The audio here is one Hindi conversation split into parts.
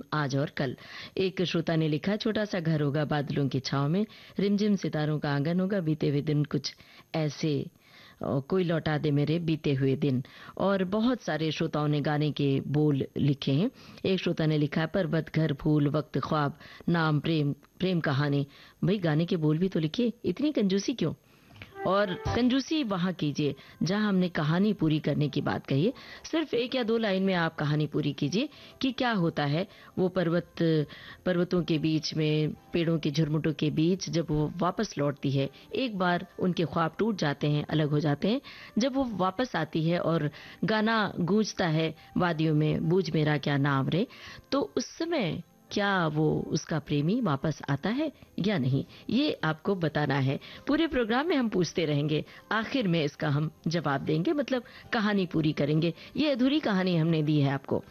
आज और कल। एक श्रोता ने लिखा, छोटा सा घर होगा बादलों की छांव में, रिमझिम सितारों का आंगन होगा, बीते हुए दिन कुछ ऐसे, कोई लौटा दे मेरे बीते हुए दिन। और बहुत सारे श्रोताओं ने गाने के बोल लिखे हैं। एक श्रोता ने लिखा, पर्वत, घर, फूल, वक्त, ख्वाब, नाम, प्रेम, प्रेम कहानी। भाई गाने के बोल भी तो लिखिए, इतनी कंजूसी क्यों? और कंजूसी वहां कीजिए जहां हमने कहानी पूरी करने की बात कही है। सिर्फ 1 या 2 लाइन में आप कहानी पूरी कीजिए कि क्या होता है वो पर्वतों के बीच में, पेड़ों के झुरमुटों के बीच जब वो वापस लौटती है। एक बार उनके ख्वाब टूट जाते हैं, अलग हो जाते हैं, जब वो वापस आती है और गाना गूंजता है वादियों में, बूझ मेरा क्या नाम रे, तो उस समय क्या वो उसका प्रेमी वापस आता है या नहीं, ये आपको बताना है। पूरे प्रोग्राम में हम पूछते रहेंगे, आखिर में इसका हम जवाब देंगे, मतलब कहानी पूरी करेंगे। ये अधूरी कहानी हमने दी है आपको।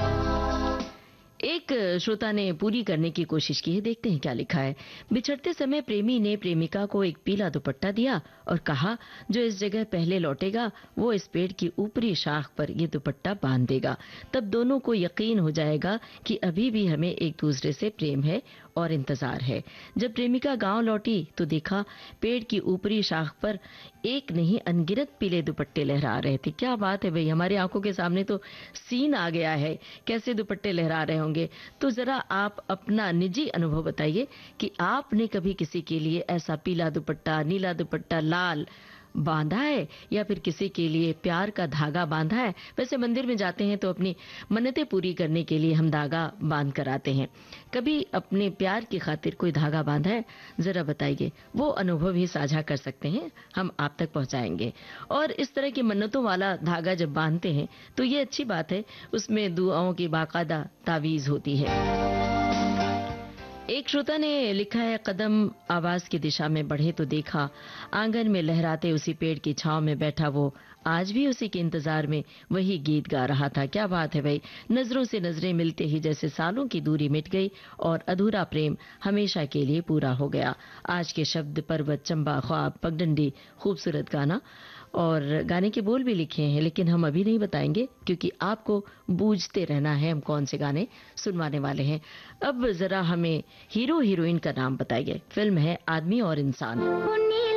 एक श्रोता ने पूरी करने की कोशिश की है, देखते हैं क्या लिखा है। बिछड़ते समय प्रेमी ने प्रेमिका को एक पीला दुपट्टा दिया और कहा, जो इस जगह पहले लौटेगा वो इस पेड़ की ऊपरी शाख पर ये दुपट्टा बांध देगा। तब दोनों को यकीन हो जाएगा कि अभी भी हमें एक दूसरे से प्रेम है और इंतजार है। जब प्रेमिका गांव लौटी तो देखा पेड़ की ऊपरी शाख पर एक नहीं अनगिनत पीले दुपट्टे लहरा रहे थे। क्या बात है भाई, हमारी आंखों के सामने तो सीन आ गया है, कैसे दुपट्टे लहरा रहे होंगे। तो जरा आप अपना निजी अनुभव बताइए कि आपने कभी किसी के लिए ऐसा पीला दुपट्टा, नीला दुपट्टा, लाल बांधा है या फिर किसी के लिए प्यार का धागा बांधा है। वैसे मंदिर में जाते हैं तो अपनी मन्नतें पूरी करने के लिए हम धागा बांध कर आते हैं। कभी अपने प्यार की खातिर कोई धागा बांधा है? जरा बताइए, वो अनुभव ही साझा कर सकते हैं, हम आप तक पहुंचाएंगे। और इस तरह की मन्नतों वाला धागा जब बांधते हैं तो ये अच्छी बात है, उसमें दुआओं की बाकायदा तावीज होती है। एक श्रोता ने लिखा है, कदम आवाज की दिशा में बढ़े तो देखा आंगन में लहराते उसी पेड़ की छांव में बैठा वो, आज भी उसी के इंतजार में वही गीत गा रहा था। क्या बात है भाई, नजरों से नजरें मिलते ही जैसे सालों की दूरी मिट गई और अधूरा प्रेम हमेशा के लिए पूरा हो गया। आज के शब्द पर्वत, चंबा, ख्वाब, पगडंडी, खूबसूरत गाना और गाने के बोल भी लिखे हैं, लेकिन हम अभी नहीं बताएंगे क्योंकि आपको बूझते रहना है हम कौन से गाने सुनवाने वाले हैं। अब जरा हमें हीरो हीरोइन का नाम बताइए। फिल्म है आदमी और इंसान।